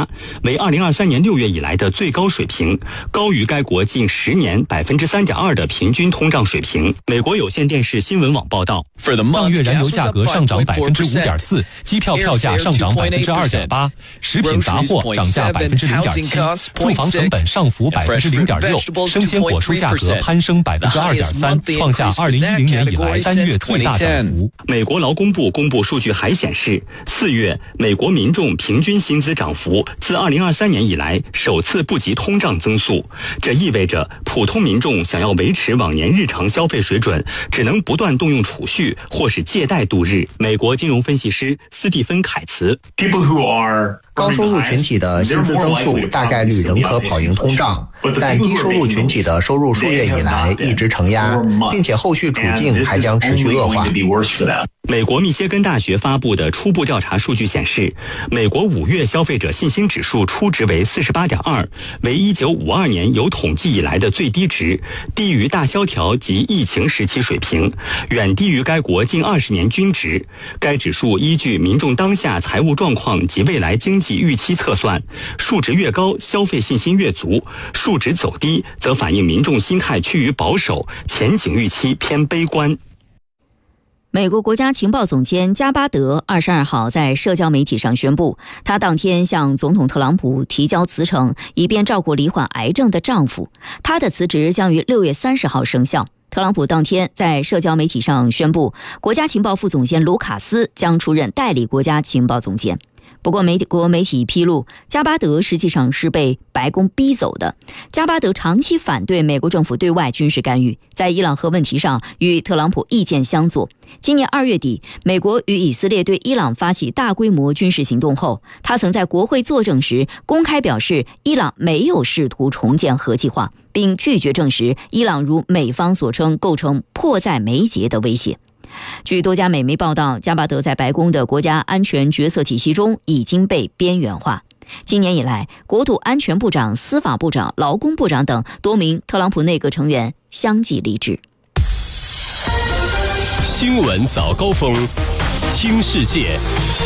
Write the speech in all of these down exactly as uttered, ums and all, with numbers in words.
八，为二零二三年六月以来的最高水平，高于该国近十年百分之三点二的平均通胀水平。美国有线电视新闻网报道， 当月燃油价格上涨百分之五点四，机票票价上涨百分之二点八，食品杂货涨价百分之零点七，住房成本上浮百分之零点六，生鲜果蔬价格攀升百分之二点三，创下二零一零年以来单月最大涨幅。 美国劳工部公布数据还显示，四月美国民众平均薪资涨幅自二零二三年以来首次不及通胀增速，这意味着普通民众想要维持往年日常消费水准，只能不断动用储蓄或是借贷度日。美国金融分析师斯蒂芬·凯茨， 高收入群体的薪资增速大概率仍可跑赢通胀，但低收入群体的收入数月以来一直承压，并且后续处境还将持续恶化。 美国密歇根大学发布的初步调查数据显示，美国五月消费者信心指数初值为 四十八点二， 为一九五二年有统计以来的最低值，低于大萧条及疫情时期水平，远低于该国近二十年均值。该指数依据民众当下财务状况及未来经济预期测算，数值越高，消费信心越足；数值走低，则反映民众心态趋于保守，前景预期偏悲观。 美国国家情报总监加巴德二十二号在社交媒体上宣布，他当天向总统特朗普提交辞呈，以便照顾罹患癌症的丈夫。他的辞职将于六月三十号生效。特朗普当天在社交媒体上宣布，国家情报副总监卢卡斯将出任代理国家情报总监。不过美国媒体披露，加巴德实际上是被白宫逼走的。加巴德长期反对美国政府对外军事干预，在伊朗核问题上与特朗普意见相左。今年二月底，美国与以色列对伊朗发起大规模军事行动后，他曾在国会作证时公开表示，伊朗没有试图重建核计划，并拒绝证实伊朗如美方所称构成迫在眉睫的威胁。据多家美媒报道，加巴德在白宫的国家安全决策体系中已经被边缘化。今年以来，国土安全部长、司法部长、劳工部长等多名特朗普内阁成员相继离职。 新闻早高峰，听世界。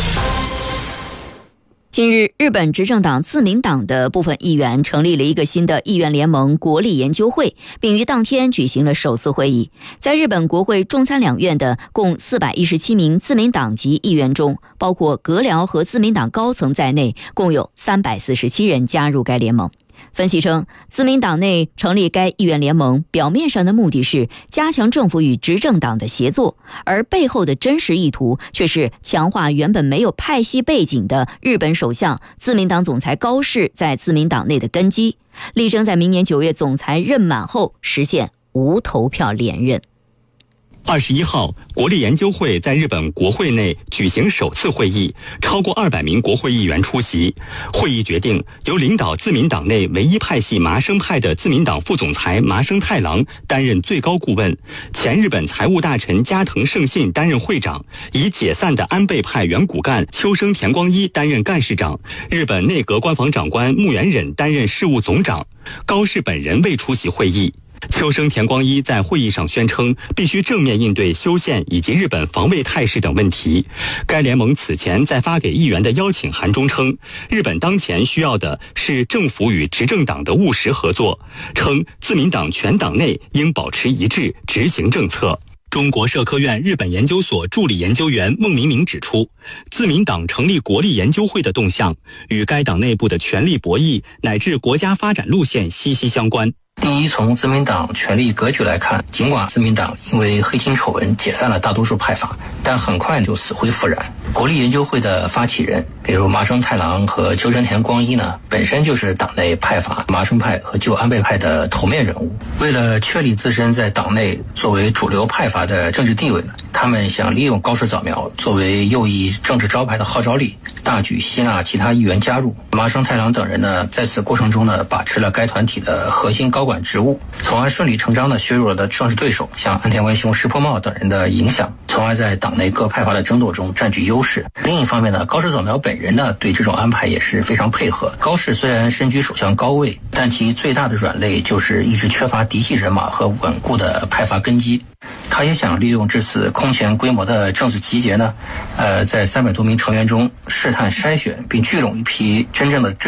近日，日本执政党自民党的部分议员成立了一个新的议员联盟国立研究会，并于当天举行了首次会议。在日本国会中参两院的共四百一十七名自民党籍议员中，包括阁僚和自民党高层在内，共有三百四十七人加入该联盟。分析称，自民党内成立该议员联盟，表面上的目的是加强政府与执政党的协作，而背后的真实意图却是强化原本没有派系背景的日本首相自民党总裁高市在自民党内的根基，力争在明年九月总裁任满后实现无投票连任。 二十一号，国立研究会在日本国会内举行首次会议，超过二百名国会议员出席。会议决定由领导自民党内唯一派系麻生派的自民党副总裁麻生太郎担任最高顾问，前日本财务大臣加藤胜信担任会长，以解散的安倍派原骨干秋生田光一担任干事长，日本内阁官房长官木原忍担任事务总长。高市本人未出席会议。秋生田光一在会议上宣称，必须正面应对修宪以及日本防卫态势等问题。该联盟此前在发给议员的邀请函中称，日本当前需要的是政府与执政党的务实合作，称自民党全党内应保持一致，执行政策。中国社科院日本研究所助理研究员孟明明指出，自民党成立国立研究会的动向与该党内部的权力博弈乃至国家发展路线息息相关。 第一，从自民党权力格局来看，尽管自民党因为黑金丑闻解散了大多数派阀，但很快就死灰复燃。国立研究会的发起人，比如麻生太郎和秋生田光一呢，本身就是党内派阀麻生派和旧安倍派的头面人物。为了确立自身在党内作为主流派阀的政治地位呢，他们想利用高市早苗作为右翼政治招牌的号召力，大举吸纳其他议员加入。麻生太郎等人呢，在此过程中呢，把持了该团体的核心高管职务，从而顺理成章地削弱了的政治对手像岸田文雄、石破茂等人的影响，从而在党内各派阀的争斗中占据优势。另一方面呢，高市早苗本人呢，对这种安排也是非常配合。高市虽然身居首相高位，但其最大的软肋就是一直缺乏嫡系人马和稳固的派阀根基。他也想利用这次空前规模的政治集结呢，呃，在三百多名成员中试探筛选并聚拢一批真正的